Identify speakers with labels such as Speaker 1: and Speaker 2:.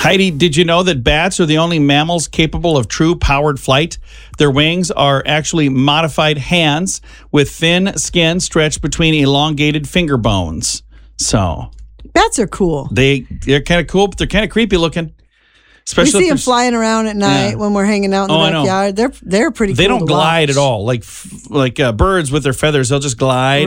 Speaker 1: Heidi, did you know that bats are the only mammals capable of true powered flight? Their wings are actually modified hands with thin skin stretched between elongated finger bones. So
Speaker 2: Bats are cool.
Speaker 1: they're kind of cool, but they're kind of creepy looking.
Speaker 2: We
Speaker 1: Especially
Speaker 2: see
Speaker 1: if
Speaker 2: them
Speaker 1: they're-
Speaker 2: flying around at night when we're hanging out in
Speaker 1: Oh, I
Speaker 2: the
Speaker 1: know.
Speaker 2: backyard. They're pretty cool.
Speaker 1: They don't
Speaker 2: to
Speaker 1: glide
Speaker 2: watch.
Speaker 1: at all, like birds with their feathers. They'll just glide.